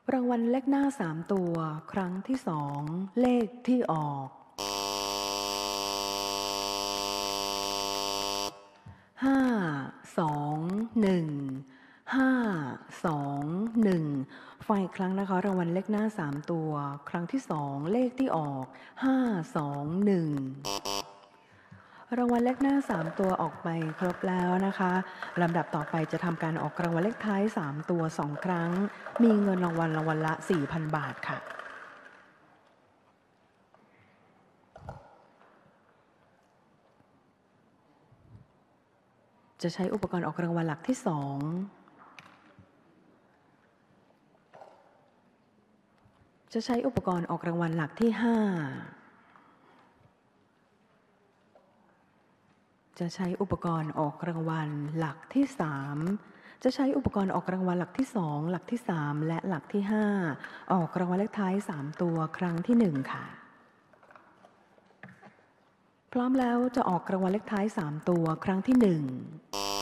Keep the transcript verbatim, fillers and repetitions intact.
รางวัลเลขหน้าสามตัวครั้งที่สองเลขที่ออกห้าสองหนึ่งห้าสองหนึ่งฟังอีกครั้งนะคะรางวัลเลขหน้าสามตัวครั้งที่สองเลขที่ออกห้าสองหนึ่งรางวัลเลขหน้าสามตัวออกไปครบแล้วนะคะลำดับต่อไปจะทำการออกรางวัลเลขท้ายสามตัวสองครั้งมีเงินรางวัลรางวัลละ สี่พัน บาทค่ะจะใช้อุปกรณ์ออกรางวัลหลักที่สองจะใช้อุปกรณ์ออกรางวัลหลักที่ห้าจะใช้อุปกรณ์ออกรางวัลหลักที่สามจะใช้อุปกรณ์ออกรางวัลหลักที่สองหลักที่สามและหลักที่ห้าออกรางวัลเลขท้ายสามตัวครั้งที่หนึ่งค่ะพร้อมแล้วจะออกรางวัลเลขท้ายสามตัวครั้งที่หนึ่ง